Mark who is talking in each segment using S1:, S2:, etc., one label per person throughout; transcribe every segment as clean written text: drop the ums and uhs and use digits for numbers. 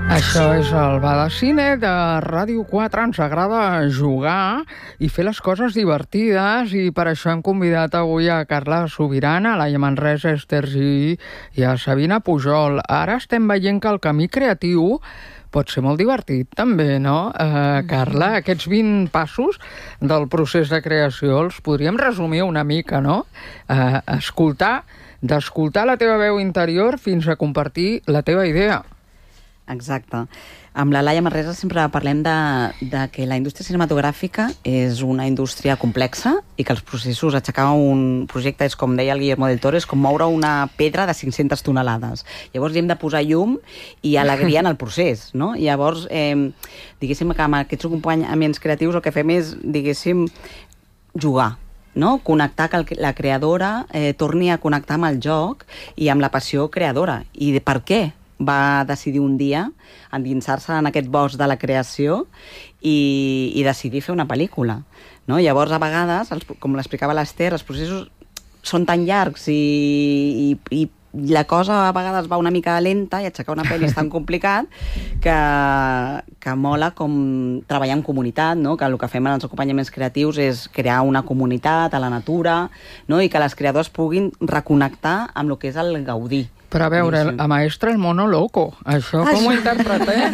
S1: Això és el Bar de Cine de Ràdio 4. Ens agrada jugar i fer les coses divertides i per això hem convidat avui a Carla Subirana, a Laia Manresa, Esther Gili i a Sabina Pujol. Ara estem veient que el camí creatiu pot ser molt divertit, també, no? Carla, aquests 20 passos del procés de creació els podríem resumir una mica, no? D'escoltar la teva veu interior fins a compartir la teva idea.
S2: Exacte. Amb la Laia Manresa sempre parlem de que la indústria cinematogràfica és una indústria complexa i que els processos, aixecar un projecte és, com deia el Guillermo del Toro, és com moure una pedra de 500 tonelades. Llavors hi hem de posar llum i alegria en el procés, no? Llavors, diguéssim que amb aquests acompanyaments creatius el que fem és, diguéssim, jugar, no? Connectar, que la creadora torni a connectar amb el joc i amb la passió creadora. I per què va decidir un dia endinsar-se en aquest bosc de la creació i decidir fer una pel·lícula, no? Llavors, a vegades, com l'explicava l'Esther, els processos són tan llargs i la cosa a vegades va una mica lenta i aixecar una pel·li és tan complicat que mola com treballar en comunitat, no? Que el que fem en els acompanyaments creatius és crear una comunitat a la natura, no? I que les creadors puguin reconnectar amb el que és el gaudir.
S1: Però a veure, a maestra el mono loco. Això com ho interpretem?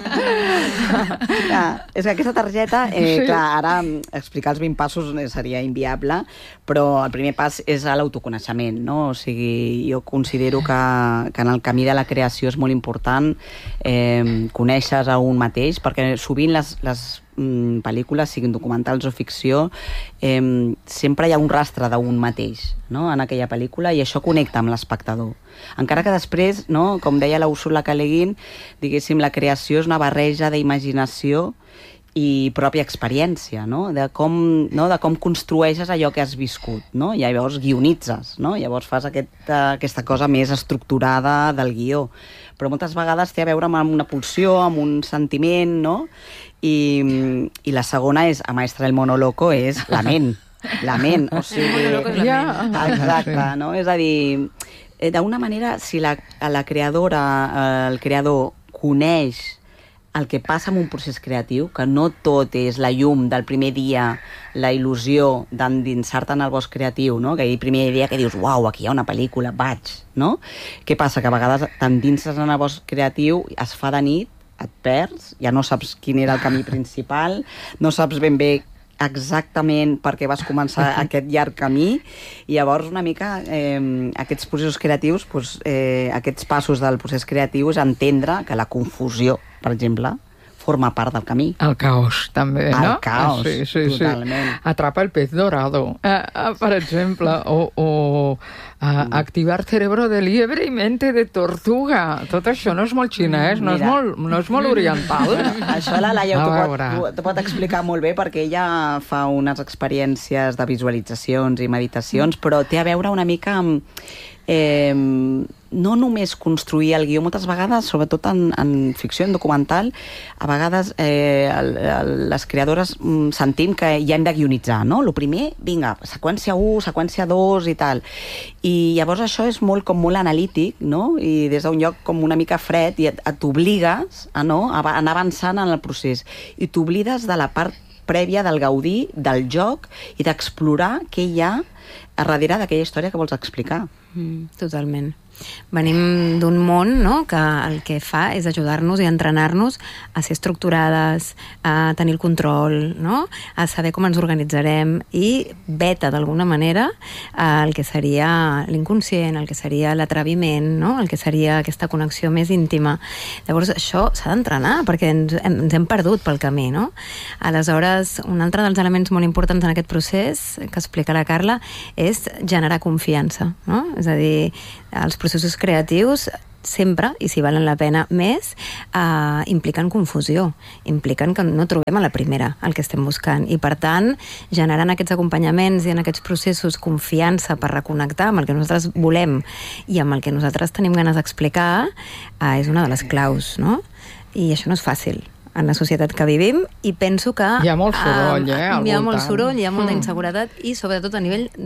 S2: És que aquesta targeta, clar, ara explicar els 20 passos seria inviable, però el primer pas és l'autoconeixement, no? O sigui, jo considero que en el camí de la creació és molt important conèixer a un mateix, perquè sovint les pel·lícules, siguin documentals o ficció, sempre hi ha un rastre d'un mateix, no? En aquella pel·lícula, i això connecta amb l'espectador. Encara que després, no? Com deia l'Úrsula K. Le Guin, diguéssim, la creació és una barreja d'imaginació i pròpia experiència, no? De com construeixes allò que has viscut, no? I llavors guionitzes, no? Llavors fas aquesta cosa més estructurada del guió. Però moltes vegades té a veure amb una pulsió, amb un sentiment, no? I la segona és, a maestra el mono loco, és la ment. La ment, o sigui... Exacte, no? És a dir, d'una manera, si la creadora, el creador, coneix el que passa en un procés creatiu, que no tot és la llum del primer dia, la il·lusió d'endinsar-te en el bosc creatiu, no? Que hi ha el primer dia que dius, uau, aquí hi ha una pel·lícula, vaig, no? Què passa? Que a vegades t'endinses en el bosc creatiu, es fa de nit, et perds, ja no saps quin era el camí principal, no saps ben bé exactament per què vas començar aquest llarg camí, i llavors una mica aquests processos creatius, aquests passos del procés creatiu és entendre que la confusió, per exemple, forma part del camí.
S1: El caos, també, no?
S2: El caos, totalment.
S1: Atrapa el pez dorado, per exemple, o activar cerebro de liebre i mente de tortuga. Tot això no és molt xinès, no és molt oriental.
S2: Això la Laia t'ho pot explicar molt bé, perquè ella fa unes experiències de visualitzacions i meditacions, però té a veure una mica amb no només construir el guió, moltes vegades, sobretot en ficció, en documental, a vegades les creadores sentim que ja hem de guionitzar, no? El primer, vinga, seqüència 1, seqüència 2 i tal. I llavors això és molt analític, no? I des d'un lloc com una mica fred, i t'obligues a anar avançant en el procés. I t'oblides de la part prèvia del gaudir, del joc, i d'explorar què hi ha a darrere d'aquella història que vols explicar.
S3: Totalment. Venim d'un món, no?, que el que fa és ajudar-nos i entrenar-nos a ser estructurades, a tenir el control, no?, a saber com ens organitzarem, i veta d'alguna manera el que seria l'inconscient, el que seria l'atreviment, no?, el que seria aquesta connexió més íntima. Llavors això s'ha d'entrenar, perquè ens hem perdut pel camí, no? Aleshores, un altre dels elements molt importants en aquest procés que explica la Carla és generar confiança, no? És a dir, els processos creatius sempre, i si valen la pena més, impliquen confusió, impliquen que no trobem a la primera el que estem buscant, i per tant, generant aquests acompanyaments i en aquests processos confiança per reconnectar amb el que nosaltres volem i amb el que nosaltres tenim ganes d'explicar, és una de les claus, no? I això no és fàcil en la societat que vivim, i penso que
S1: hi ha molt soroll,
S3: hi ha molt soroll, hi ha molta inseguretat, i sobretot a nivell de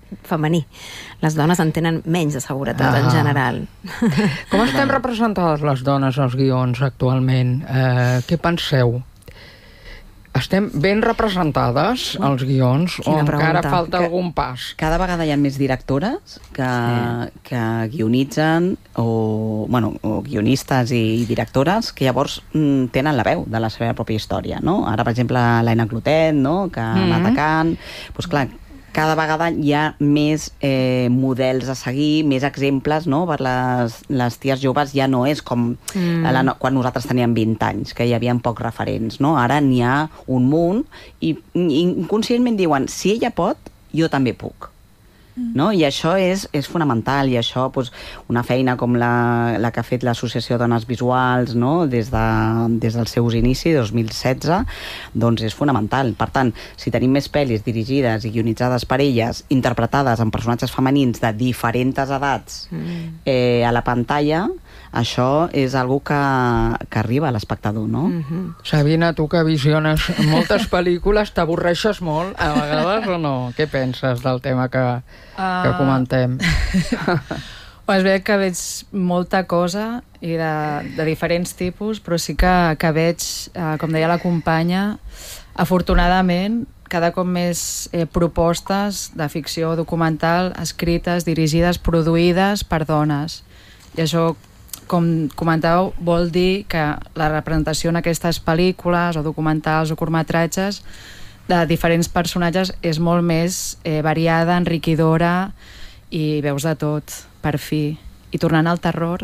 S3: femení. Les dones en tenen menys de seguretat en general.
S1: Com estem representades les dones als guions actualment? Què penseu? Estem ben representades als guions o encara falta algun pas?
S2: Cada vegada hi ha més directores que guionitzen o guionistes i directores que llavors tenen la veu de la seva pròpia història, no? Ara, per exemple, l'Aina Clotet, no? Que ha anat a Cannes. Doncs clar, cada vegada hi ha més models a seguir, més exemples, no? Per les ties joves ja no és com quan nosaltres teníem 20 anys, que hi havia pocs referents, no? Ara n'hi ha un munt i inconscientment diuen, si ella pot, jo també puc. No? I això és fonamental, i això una feina com la que ha fet l'Associació Dones Visuals, no? des dels seus inicis, 2016, doncs és fonamental. Per tant, si tenim més pel·lis dirigides i guionitzades per elles, interpretades en personatges femenins de diferents edats a la pantalla, això és algo que arriba a l'espectador, no?
S1: Sabina, tu que visiones moltes pel·lícules, t'avorreixes molt a vegades o no? Què penses del tema que comentem?
S4: És bé que veig molta cosa i de diferents tipus, però sí que veig, com deia la companya, afortunadament, cada cop més propostes de ficció documental escrites, dirigides, produïdes per dones. I això, com comentàveu, vol dir que la representació en aquestes pel·lícules o documentals o curtmetratges de diferents personatges és molt més variada, enriquidora i veus de tot, per fi. I tornant al terror...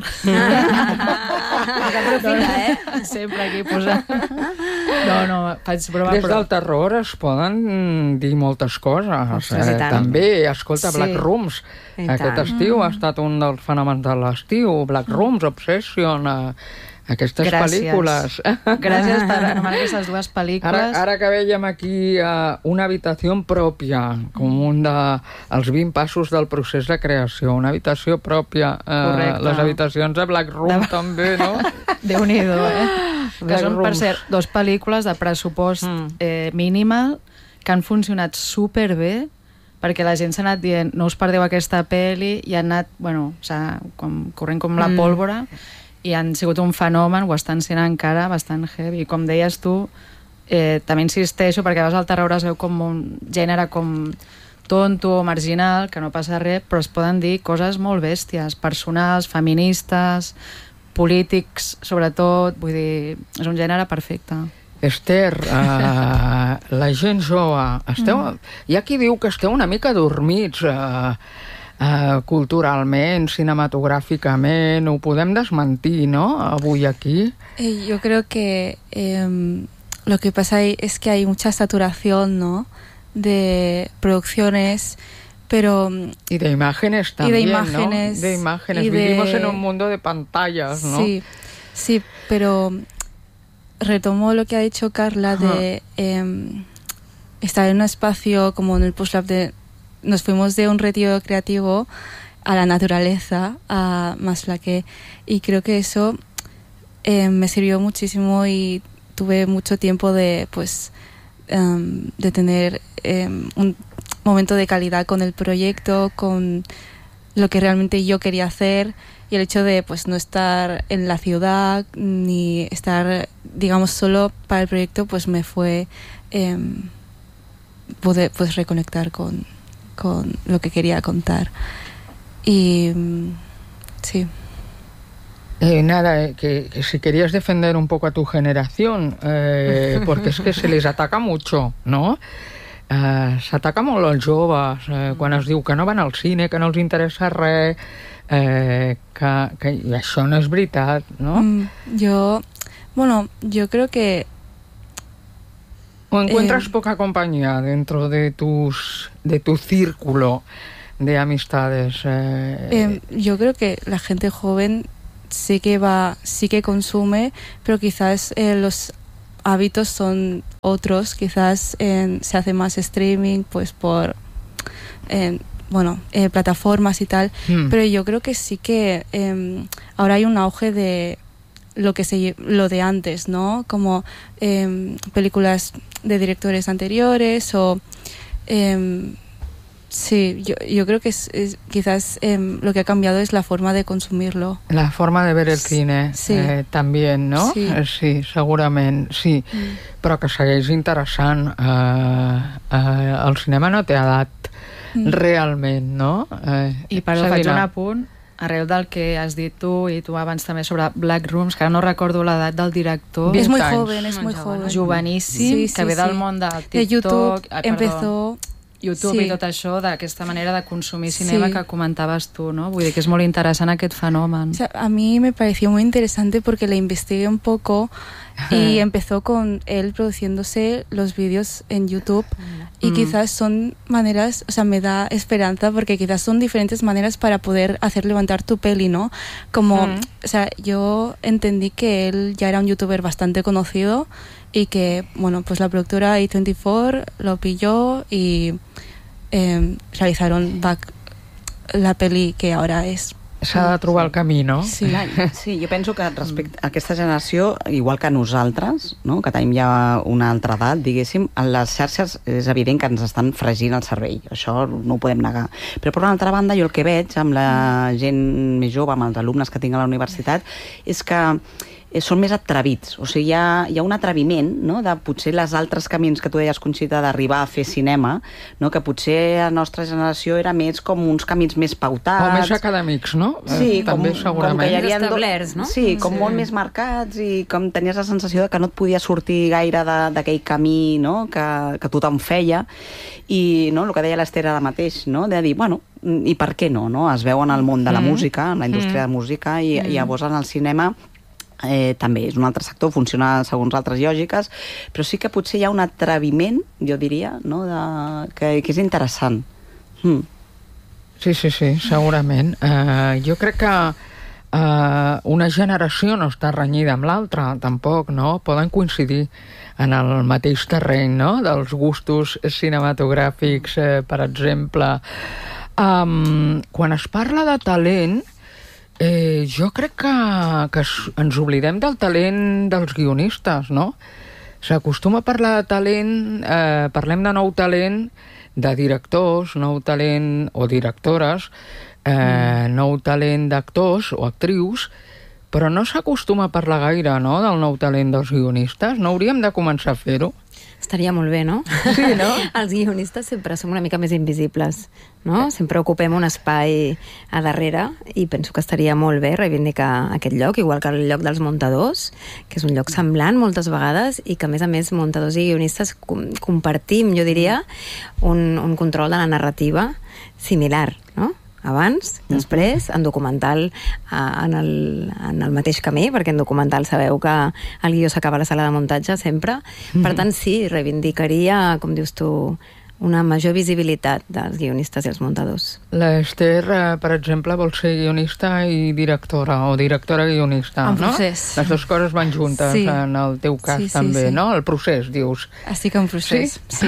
S4: Sempre aquí posant... No, faig broma,
S1: Des del terror es poden dir moltes coses. També, escolta, Black Rooms. Aquest estiu ha estat un dels fenòmens de l'estiu. Black Rooms, Obsession... Aquestes pel·lícules.
S4: Gràcies per anomenar aquestes dues pel·lícules.
S1: Ara que veiem aquí una habitació pròpia, com un dels 20 passos del procés de creació, una habitació pròpia. Les habitacions de Black Room també, no?
S4: Déu-n'hi-do, que són, per cert, dues pel·lícules de pressupost minimal que han funcionat superbé, perquè la gent s'ha anat dient, no us perdeu aquesta pel·li, i han anat, corrent com la pólvora, i han sigut un fenomen, ho estan sent encara bastant heavy. Com deies tu, també insisteixo, perquè a vegades el terror es veu com un gènere com tonto o marginal, que no passa res, però es poden dir coses molt bèsties, personals, feministes, polítics, sobretot, vull dir, és un gènere perfecte.
S1: Esther, la gent jove, hi ha qui diu que esteu una mica dormits, culturalment, cinematográficamente, ho podem desmentir, ¿no? Avui aquí.
S5: Yo creo que lo que pasa es que hay mucha saturación, ¿no? De producciones, pero...
S1: Y de imágenes también,
S5: y de imágenes,
S1: ¿no? De imágenes. Vivimos en un mundo de pantallas, ¿no?
S5: Sí, pero retomo lo que ha dicho Carla de estar en un espacio como en el Post-Lab de... Nos fuimos de un retiro creativo a la naturaleza, a Maslaque, y creo que eso me sirvió muchísimo y tuve mucho tiempo de tener un momento de calidad con el proyecto, con lo que realmente yo quería hacer, y el hecho de no estar en la ciudad ni estar, digamos, solo para el proyecto, pues me fue pude reconectar con lo que quería contar. Y sí.
S1: Que si querías defender un poco a tu generación, porque es que se les ataca mucho, ¿no? S'ataca molt als joves quan es diu que no van al cine, que no els interessa res, que això no és veritat, no?
S5: Yo creo que
S1: ¿o encuentras poca compañía dentro de tu círculo de amistades?
S5: Yo creo que la gente joven sí que consume, pero quizás los hábitos son otros. Quizás se hace más streaming, pues por plataformas y tal. Pero yo creo que sí que ahora hay un auge de lo de antes, ¿no? Como películas de directores anteriores o Sí, yo creo que quizás lo que ha cambiado es la forma de consumirlo.
S1: La forma de ver el cine,
S5: sí.
S1: También, no?
S5: Sí,
S1: sí, segurament, sí. Però que segueix interessant. El cinema no té edat realment, no?
S4: I però faig un apunt arrel del que has dit tu i tu abans també sobre Black Rooms, que ara no recordo l'edat del director.
S5: És muy joven, és muy joven.
S4: Joveníssim, que ve del món del TikTok.
S5: De YouTube empezó...
S4: YouTube i tot això, d'aquesta manera de consumir cinema que comentaves tú, ¿no? Vull dir que és molt interessant aquest fenómeno.
S5: O sea, a mí me pareció muy interesante porque le investigué un poco y empezó con él produciéndose los vídeos en YouTube y quizás son maneras, o sea, me da esperanza porque quizás son diferentes maneras para poder hacer levantar tu peli, ¿no? Como, o sea, yo entendí que él ya era un youtuber bastante conocido y que, bueno, pues la productora A24 lo pilló y realizaron la peli que ahora és.
S1: S'ha de trobar el camí, no?
S2: Sí, sí, jo penso que respecte a aquesta generació, igual que nosaltres, no? Que tenim ja una altra edat, diguéssim, en les xarxes és evident que ens estan fregint el cervell, això no ho podem negar. Però per una altra banda, jo el que veig amb la gent més jove, amb els alumnes que tinc a la universitat, és que són més atrevits, o sigui, hi ha un atreviment, no?, de potser les altres camins que tu deies, Conxita, d'arribar a fer cinema, no?, que potser a la nostra generació era més com uns camins més pautats.
S1: O més acadèmics, no?
S2: Sí,
S1: també segurament.
S3: Com que hi havia establerts, no?
S2: Sí, com molt més marcats i com tenies la sensació de que no et podia sortir gaire d'aquell camí, no?, que tothom feia. I no, el que deia l'Ester ara mateix, no?, de dir, bueno, i per què no? Es veu en el món de la música, en la indústria de música, i llavors en el cinema també és un altre sector, funciona segons altres lògiques, però sí que potser hi ha un atreviment, jo diria, no? que és interessant.
S1: Sí, segurament. Jo crec que una generació no està renyida amb l'altra, tampoc, no? Poden coincidir en el mateix terreny, no?, dels gustos cinematogràfics, per exemple. Quan es parla de talent, jo crec que ens oblidem del talent dels guionistes, no? S'acostuma a parlar de talent, parlem de nou talent de directors, nou talent o directores, nou talent d'actors o actrius, però no s'acostuma a parlar gaire, no?, del nou talent dels guionistes. No hauríem de començar a fer-ho?
S3: Estaria molt bé, no?
S1: Sí, no?
S3: Els guionistes sempre som una mica més invisibles, no? Sempre ocupem un espai a darrere i penso que estaria molt bé reivindicar aquest lloc, igual que el lloc dels muntadors, que és un lloc semblant moltes vegades i que, a més, muntadors i guionistes compartim, jo diria, un control de la narrativa similar, no? Abans, després, en documental en el mateix camí, perquè en documental sabeu que el guió s'acaba a la sala de muntatge sempre. Per tant, sí, reivindicaria, com dius tu, una major visibilitat dels guionistes i els muntadors.
S1: L'Ester, per exemple, vol ser guionista i directora, o directora-guionista, no?
S5: procés.
S1: Les dues coses van juntes,
S5: sí.
S1: En el teu cas també, no? El procés, dius.
S5: Estic en procés, sí.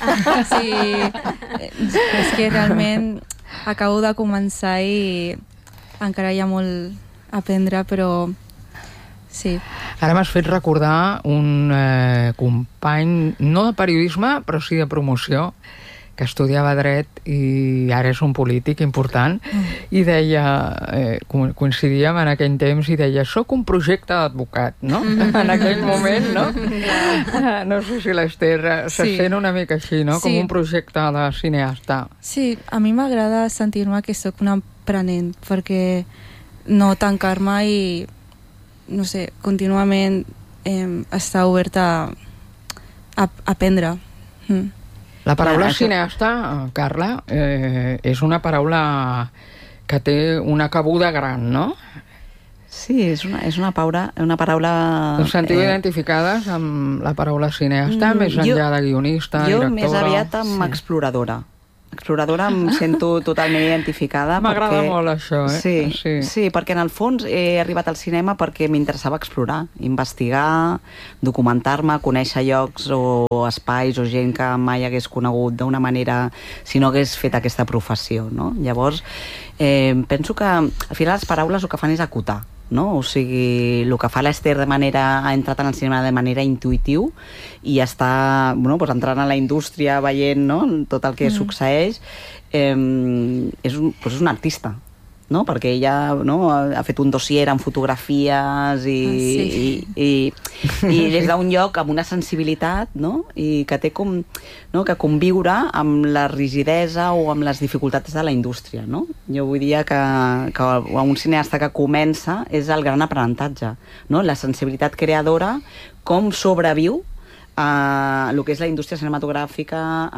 S5: És que realment acabo de començar i encara hi ha molt a aprendre, però sí.
S1: Ara m'has fet recordar un company, no de periodisme, però sí de promoció, que estudiava dret i ara és un polític important, i deia, coincidíem en aquell temps, i deia, soc un projecte d'advocat, no? En aquell moment, no? No sé si l'Ester se sent una mica així, no? Com un projecte de cineasta.
S5: Sí, a mi m'agrada sentir-me que sóc un aprenent, perquè no tancar-me i, no sé, contínuament estar oberta a aprendre.
S1: La paraula cineasta, Carla, és una paraula que té una cabuda gran, no?
S2: Sí, és una paraula...
S1: Us sentiu identificades amb la paraula cineasta, més enllà de guionista, directora?
S2: Jo més aviat amb exploradora. Exploradora em sento totalment identificada.
S1: M'agrada molt això,
S2: Sí, perquè en el fons he arribat al cinema perquè m'interessava explorar, investigar, documentar-me, conèixer llocs o espais o gent que mai hagués conegut d'una manera si no hagués fet aquesta professió, no? Llavors, penso que al final les paraules el que fan és acotar, no? O sigui, el que fa l'Ester ha entrat en el cinema de manera intuïtiu i està entrant a la indústria veient, no? Tot el que succeeix, és un artista, no? Perquè ella, no, ha fet un dossier amb fotografies i des d'un lloc amb una sensibilitat, no? I que té com, no, que conviure amb la rigidesa o amb les dificultats de la indústria, no? Jo vull dir que un cineasta que comença és el gran aprenentatge, no? La sensibilitat creadora, com sobreviu a el que és la indústria cinematogràfica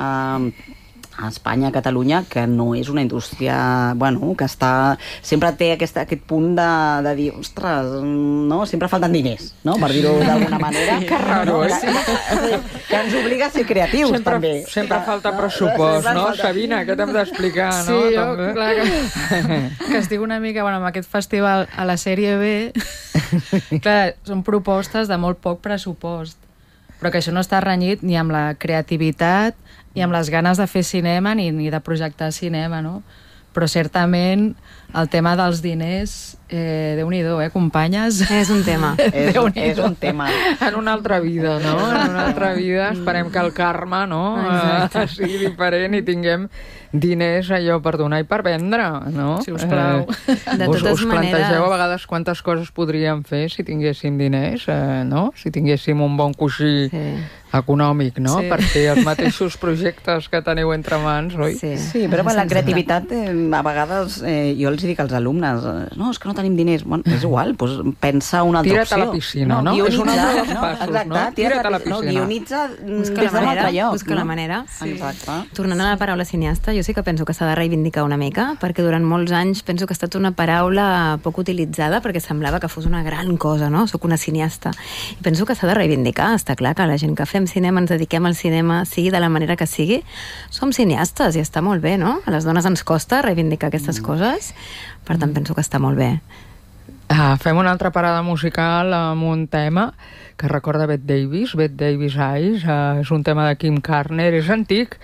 S2: a Espanya, a Catalunya, que no és una indústria, que sempre té aquest punt de dir, ostres, no? Sempre falten diners, no? Per dir-ho d'alguna manera.
S1: Que raro,
S2: que ens obliga a ser creatius, també.
S1: Sempre falta pressupost, no? Sabina, què t'hem d'explicar, no?
S4: Sí, jo, clar, que estic una mica, amb aquest festival a la sèrie B, clar, són propostes de molt poc pressupost, però que això no està renyit ni amb la creativitat ni amb les ganes de fer cinema ni de projectar cinema, no? Però certament el tema dels diners, Déu-n'hi-do, companyes?
S3: És un tema.
S2: És un tema.
S1: En una altra vida, no? En una altra vida esperem que el karma, no? Sigui diferent i tinguem diners allò per donar i per vendre, no?
S4: Si us plau.
S3: De totes
S1: us plantegeu
S3: maneres,
S1: a vegades quantes coses podríem fer si tinguéssim diners, no? Si tinguéssim un bon coixí econòmic, no?
S4: Sí.
S1: Per fer els mateixos projectes que teniu entre mans, oi?
S2: Sí, però la creativitat, a vegades, jo els dic als alumnes, no, és que no tenim diners. Bueno, és igual, doncs pensa una altra opció.
S1: Tira't a la piscina, no? És un altre dels passos, no?
S2: Tira't
S1: a la piscina.
S2: Guionitza
S3: busca
S2: des d'un altre lloc.
S3: Busca la manera.
S2: Exacte.
S3: Tornant a la paraula cineasta, jo sí que penso que s'ha de reivindicar una mica, perquè durant molts anys penso que ha estat una paraula poc utilitzada perquè semblava que fos una gran cosa, no? Soc una cineasta. I penso que s'ha de reivindicar. Està clar que la gent que fem cinema, ens dediquem al cinema, sigui de la manera que sigui, som cineastes i està molt bé, no? A les dones ens costa reivindicar aquestes coses, per tant penso que està molt bé.
S1: Fem una altra parada musical amb un tema que recorda Bette Davis Eyes, és un tema de Kim Carner, és antic,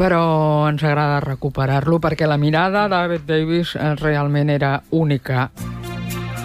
S1: però ens agrada recuperar-lo perquè la mirada de Bette Davis realment era única.